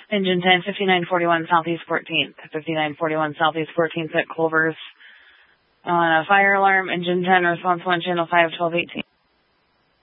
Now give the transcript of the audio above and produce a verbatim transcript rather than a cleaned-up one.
Engine ten, fifty-nine forty-one Southeast fourteenth. fifty-nine forty-one Southeast fourteenth at Culver's. On a fire alarm, Engine ten responsible on channel five, twelve eighteen.